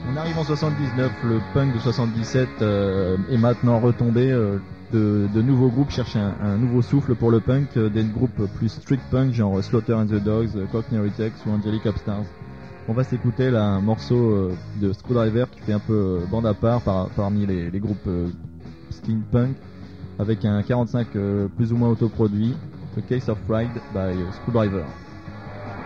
On arrive en 79, le punk de 77 est maintenant retombé. De nouveaux groupes cherchent un nouveau souffle pour le punk, des groupes plus street punk genre Slaughter and the Dogs, Cockney Rejects ou Angelic Upstarts. On va s'écouter là un morceau de Screwdriver qui fait un peu bande à part parmi les groupes skin punk, avec un 45 plus ou moins autoproduit, The Case of Pride by Screwdriver.